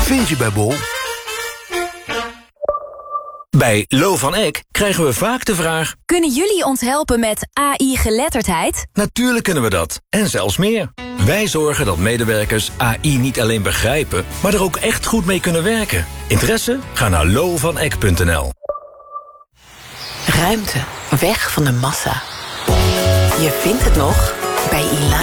vind je bij Bol. Bij Lo van Eck krijgen we vaak de vraag: kunnen jullie ons helpen met AI-geletterdheid? natuurlijk kunnen we dat, en zelfs meer. Wij zorgen dat medewerkers AI niet alleen begrijpen, maar er ook echt goed mee kunnen werken. Interesse? Ga naar lovaneck.nl. Ruimte, weg van de massa. Je vindt het nog bij Eli.